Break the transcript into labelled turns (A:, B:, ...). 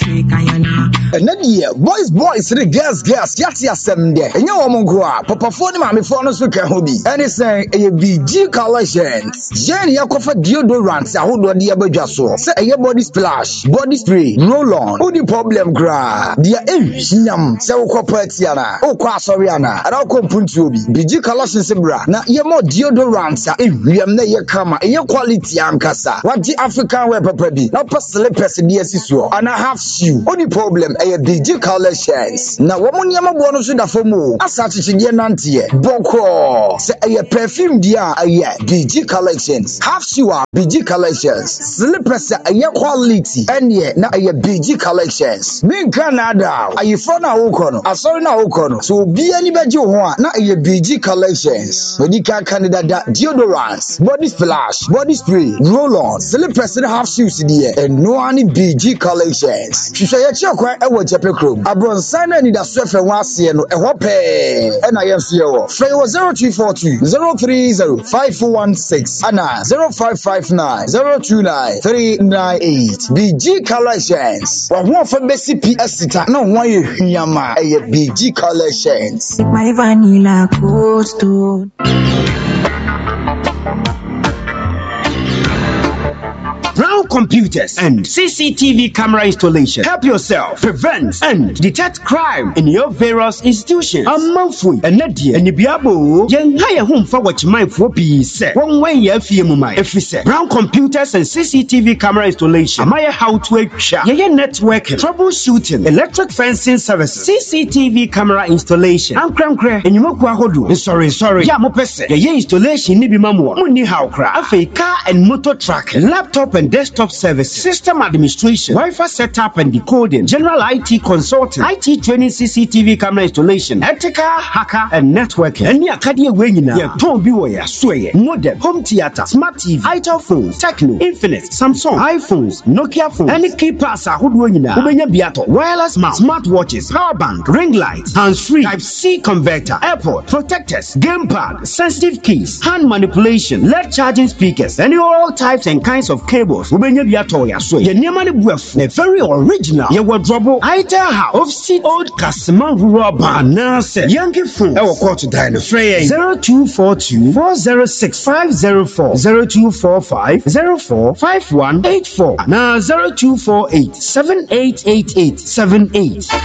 A: And then yeah, boys, the girls, yati asem there. And you woman go up, papa phone mommy phone us can hobby. And it's saying a BG collections. Jenny Yakofa deodorants, I hold on the abajaso. Say a body splash, body spray, roll on. Who the problem gra? Dear Yam, so corporatiana, oh quasoriana, and I'll come to BG collections bra. Now ye more deodorants, we am there come a quality ankasa. What the African wear papa be? Not per slippers in the SSO, and I have shoe. Only problem a BG collections. Now woman yama bonus with the fomo. As such a nantie, boko. Say a perfume dia a BG collections. Half shoe BG collections. Slippers a quality. And yet now a BG collections. Big Canada. Are you from now Okono? I saw now Okono. So be anybody one. Now a BG collections. When you can Canada deodorants, body splash, body spray, roll on, slippers and half shoes in the air, and no any BG collections. She say quite a watch a bron sign and need a sweat and was here no a whope. And I am CEO. Frey was 0242 030 5416 and 0559 029 398 BG collections. Or one for Bessie PS no one yama a BG collections.
B: My vanilla cold stone.
C: Brown Computers and CCTV camera installation. Help yourself, prevent and detect crime in your various institutions. A monthly and Nadia and Ibiabo, young higher home for what you might for peace. One way you feel my efficient. Brown Computers and CCTV camera installation. Maya how to networking, troubleshooting, electric fencing service, CCTV camera installation. I'm cram and you mock wahodu. Sorry. Yeah, mopese. Your installation nibi mamu. Muni how cra. Afe car and motor tracking, laptop and desktop service, system administration, Wi-Fi setup and decoding, general IT consulting, IT training, CCTV camera installation, ethical, hacker and networking. Any academy wenina, ya don't be where you sway. Modem, home theater, smart TV, itel phones, Techno, Infinite, Samsung, iPhones, Nokia phones, any key pass are wenina, ubenya biato, wireless mouse, smart watches, power bank, ring light, hands-free, Type-C converter, airport, protectors, gamepad, sensitive keys, hand manipulation, LED charging speakers, and all types and kinds of cables. Ubenya biato ya so. Ye niamani buef, ne very original. Ye wardrobe, itel house, off-seat old customer rubber, nurse, Yankee phone. Ewa quarter dino. Frey 0242 406 504 0245 04 5184 na 0248 7888 78.